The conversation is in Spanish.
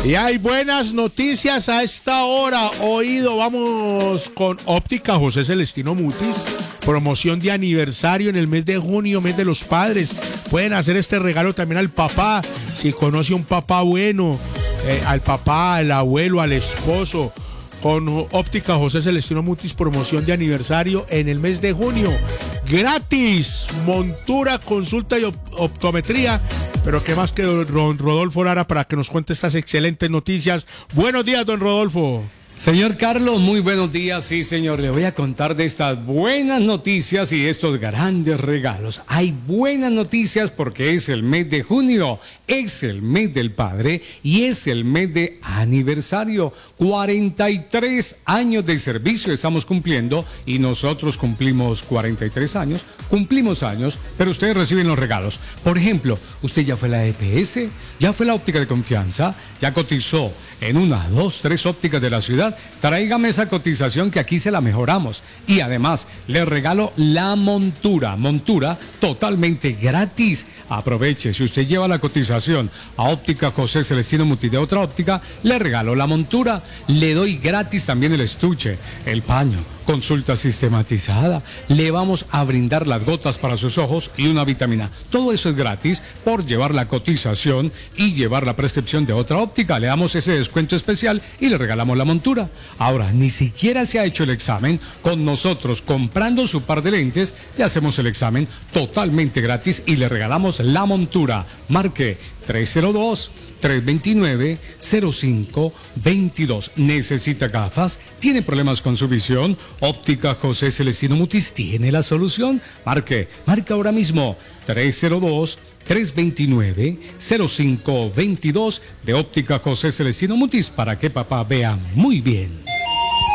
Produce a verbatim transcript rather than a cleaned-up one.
Y hay buenas noticias a esta hora. Oído, vamos con Óptica José Celestino Mutis. Promoción de aniversario en el mes de junio, mes de los padres. Pueden hacer este regalo también al papá, si conoce un papá bueno, eh, al papá, al abuelo, al esposo. Con Óptica José Celestino Mutis, promoción de aniversario en el mes de junio. Gratis, montura, consulta y op- optometría. Pero qué más que don Rodolfo Lara para que nos cuente estas excelentes noticias. Buenos días, don Rodolfo. Señor Carlos, muy buenos días. Sí, señor, le voy a contar de estas buenas noticias y estos grandes regalos. Hay buenas noticias porque es el mes de junio, es el mes del padre y es el mes de aniversario. cuarenta y tres años de servicio estamos cumpliendo y nosotros cumplimos cuarenta y tres años, cumplimos años, pero ustedes reciben los regalos. Por ejemplo, usted ya fue a la E P S, ya fue a la óptica de confianza, ya cotizó en una, dos, tres ópticas de la ciudad. Tráigame esa cotización que aquí se la mejoramos. Y además, le regalo la montura, montura totalmente gratis. Aproveche, si usted lleva la cotización a Óptica José Celestino Mutis de otra óptica, le regalo la montura. Le doy gratis también el estuche, el paño, consulta sistematizada. Le vamos a brindar las gotas para sus ojos y una vitamina. Todo eso es gratis por llevar la cotización y llevar la prescripción de otra óptica. Le damos ese descuento especial y le regalamos la montura. Ahora, ni siquiera se ha hecho el examen. Con nosotros, comprando su par de lentes, le hacemos el examen totalmente gratis y le regalamos la montura. Marque tres cero dos, tres dos nueve, cero cinco dos dos. ¿Necesita gafas? ¿Tiene problemas con su visión? Óptica José Celestino Mutis tiene la solución. Marque, marque ahora mismo tres cero dos, tres dos nueve, cero cinco dos dos de Óptica José Celestino Mutis para que papá vea muy bien.